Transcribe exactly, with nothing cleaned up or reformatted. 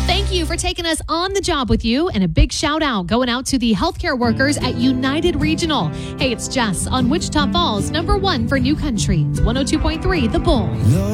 Thank you for taking us on the job with you, and a big shout out going out to the healthcare workers at United Regional. Hey, it's Jess on Wichita Falls, number one for New Country. It's one oh two point three The Bull.